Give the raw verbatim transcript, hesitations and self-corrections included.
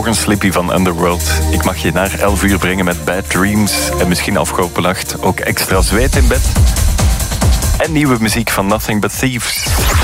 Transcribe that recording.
Nog een Slippy van Underworld. Ik mag je naar elf uur brengen met Bad Dreams. En misschien afgelopen nacht ook extra zweet in bed. En nieuwe muziek van Nothing But Thieves.